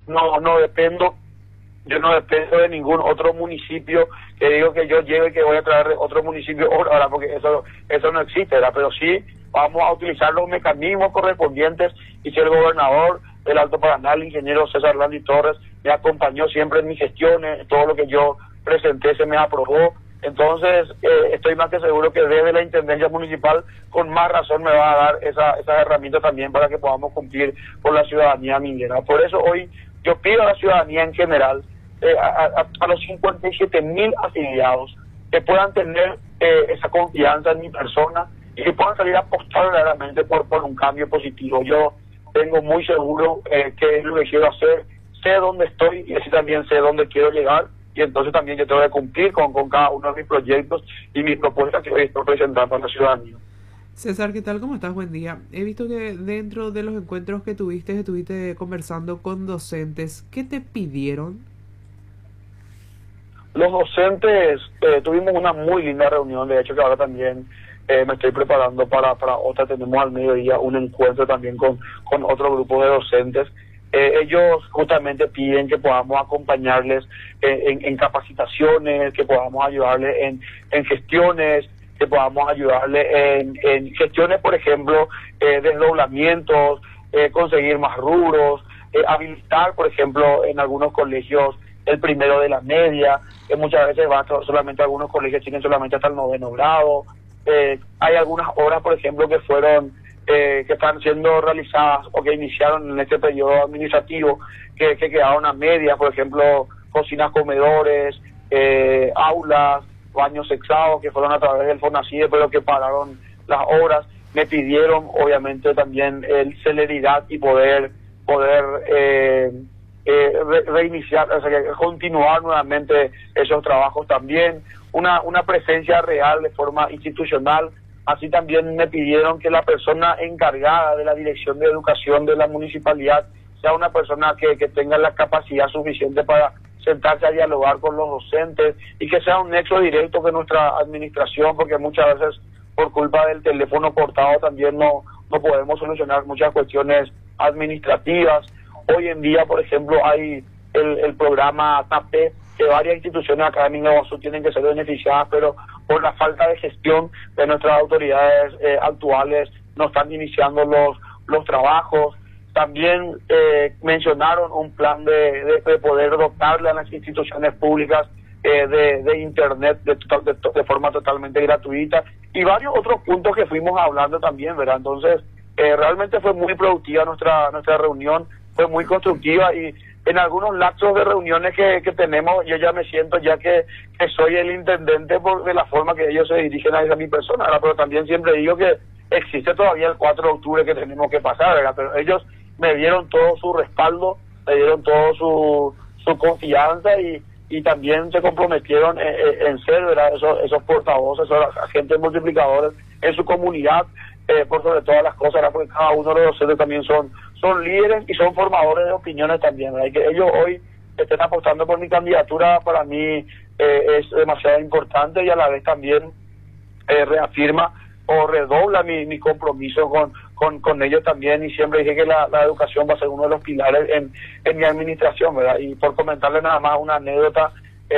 no dependo, yo no dependo de ningún otro municipio que digo que yo lleve que voy a traer de otro municipio ahora, porque eso no existe, ¿verdad? Pero sí vamos a utilizar los mecanismos correspondientes, y si el gobernador del Alto Paraná, el ingeniero César Landy Torres, me acompañó siempre en mis gestiones, todo lo que yo presenté se me aprobó. Entonces estoy más que seguro que desde la Intendencia Municipal con más razón me va a dar esas herramientas también para que podamos cumplir con la ciudadanía minera. Por eso hoy yo pido a la ciudadanía en general, a los 57.000 afiliados, que puedan tener esa confianza en mi persona y que puedan salir a apostar verdaderamente por un cambio positivo. Yo tengo muy seguro qué es lo que quiero hacer, sé dónde estoy y así también sé dónde quiero llegar, y entonces también yo tengo que cumplir con cada uno de mis proyectos y mis propuestas que hoy estoy presentando a la ciudadanía. César, ¿qué tal? ¿Cómo estás? Buen día. He visto que dentro de los encuentros que estuviste conversando con docentes. ¿Qué te pidieron? Los docentes tuvimos una muy linda reunión, de hecho que ahora también me estoy preparando para otra. Tenemos al mediodía un encuentro también con otro grupo de docentes. Ellos justamente piden que podamos acompañarles en capacitaciones, que podamos ayudarles en gestiones, que podamos ayudarles en gestiones, por ejemplo, desdoblamientos, conseguir más rubros, habilitar, por ejemplo, en algunos colegios el primero de la media, que muchas veces va solamente algunos colegios tienen solamente hasta el 9º grado. Hay algunas obras, por ejemplo, que están siendo realizadas o que iniciaron en este periodo administrativo, que quedaron a media, por ejemplo, cocinas, comedores, aulas, baños sexados, que fueron a través del FONACIDE, pero que pararon las obras. Me pidieron, obviamente, también celeridad y poder reiniciar, o sea, continuar nuevamente esos trabajos también, una presencia real de forma institucional. Así también me pidieron que la persona encargada de la Dirección de Educación de la municipalidad sea una persona que tenga la capacidad suficiente para sentarse a dialogar con los docentes y que sea un nexo directo con nuestra administración, porque muchas veces por culpa del teléfono cortado también no podemos solucionar muchas cuestiones administrativas. Hoy en día, por ejemplo, hay el programa TAPE, que varias instituciones académicas tienen que ser beneficiadas, pero por la falta de gestión de nuestras autoridades actuales no están iniciando los trabajos. También mencionaron un plan de poder dotarle a las instituciones públicas de internet de forma totalmente gratuita, y varios otros puntos que fuimos hablando también, ¿verdad? Entonces, realmente fue muy productiva nuestra reunión, fue muy constructiva, y en algunos lapsos de reuniones que tenemos, yo ya me siento ya que soy el intendente de la forma que ellos se dirigen a mi persona, ¿verdad? Pero también siempre digo que existe todavía el 4 de octubre que tenemos que pasar, ¿verdad? Pero ellos me dieron todo su respaldo, me dieron todo su confianza, y también se comprometieron en ser, ¿verdad?, esos portavoces, esos agentes multiplicadores en su comunidad, por sobre todas las cosas, ¿verdad? Porque cada uno de los docentes también son líderes y son formadores de opiniones también, ¿verdad? Y que ellos hoy estén apostando por mi candidatura, para mí es demasiado importante, y a la vez también reafirma o redobla mi compromiso con ellos también, y siempre dije que la educación va a ser uno de los pilares en mi administración, ¿verdad? Y por comentarle nada más una anécdota,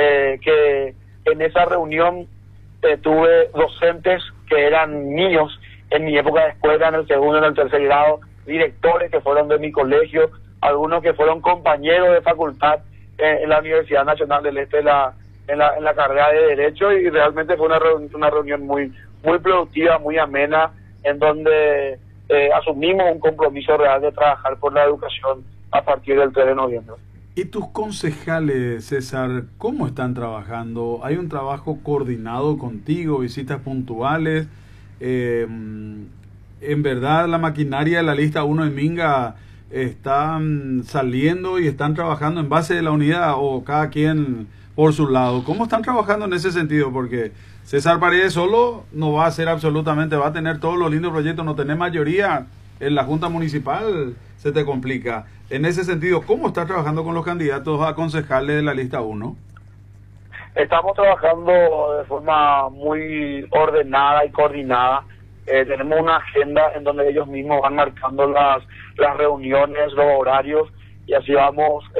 que en esa reunión tuve docentes que eran niños en mi época de escuela, en el 2º, en el 3er grado, directores que fueron de mi colegio, algunos que fueron compañeros de facultad en la Universidad Nacional del Este, en la carrera de Derecho, y realmente fue una reunión muy productiva, muy amena, en donde asumimos un compromiso real de trabajar por la educación a partir del 3 de noviembre. ¿Y tus concejales, César, cómo están trabajando? ¿Hay un trabajo coordinado contigo, visitas puntuales? En verdad, la maquinaria de la lista 1 en Minga están saliendo y están trabajando en base de la unidad, o cada quien por su lado. ¿Cómo están trabajando en ese sentido? Porque César Paredes solo no va a hacer absolutamente, va a tener todos los lindos proyectos, no tener mayoría en la Junta Municipal, se te complica. En ese sentido, ¿cómo está trabajando con los candidatos a concejales de la lista 1? Estamos trabajando de forma muy ordenada y coordinada. Tenemos una agenda en donde ellos mismos van marcando las reuniones, los horarios, y así vamos